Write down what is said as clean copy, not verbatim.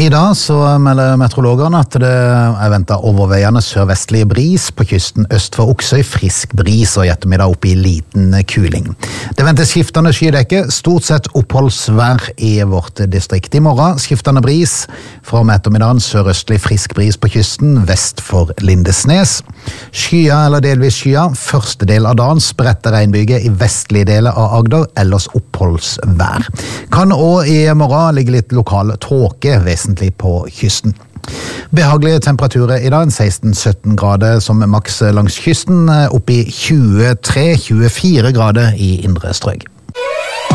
I dag så melder meteorologerne at det ventet overveiende sørvestlig bris på kysten øst for Oksøy, frisk bris og I ettermiddag opp I liten kuling. Det ventes skiftende skydekke, stort sett oppholdsvær I vårt distrikt. I morgen skiftende bris, fra om ettermiddagen sørøstlig frisk bris på kysten vest for Lindesnes. Skya eller delvis skya, første del av dagen spredte regnbyger I vestlige deler av Agder, ellers oppholdsvær. Kan også I morgen ligge litt lokal tåke vesentlig på kysten. Behagelige temperaturer I dag, 16-17 grader som maks langs kysten, opp I 23-24 grader I indre strøk.